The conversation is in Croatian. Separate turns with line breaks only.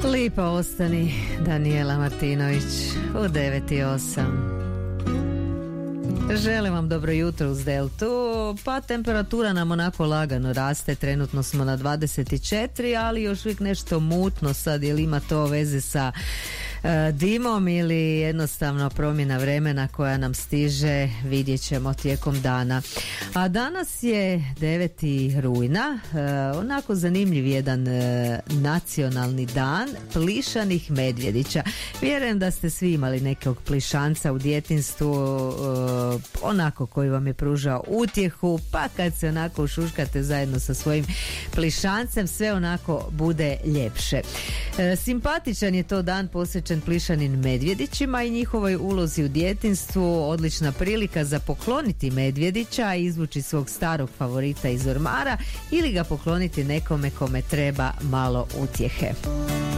Lipa ostani, Danijela Martinović u 9:08. Želim vam dobro jutro uz Deltu. Pa temperatura nam onako lagano raste, trenutno smo na 24, ali još uvijek nešto mutno sad, jel ima to veze sa dimom ili jednostavno promjena vremena koja nam stiže, vidjet ćemo tijekom dana. A danas je 9. rujna, onako zanimljiv jedan nacionalni dan plišanih medvjedića. Vjerujem da ste svi imali nekog plišanca u djetinjstvu, onako koji vam je pružao utjehu, pa kad se onako ušuškate zajedno sa svojim plišancem, sve onako bude ljepše. Simpatičan je to dan posvećen plišanim medvjedićima i njihovoj ulozi u djetinjstvu. Odlična prilika za pokloniti medvjedića, izvući svog starog favorita iz ormara ili ga pokloniti nekome kome treba malo utjehe.